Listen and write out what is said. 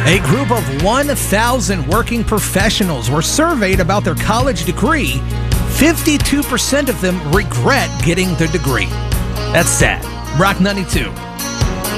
A group of 1,000 working professionals were surveyed about their college degree. 52% of them regret getting their degree. That's sad. Rock 92.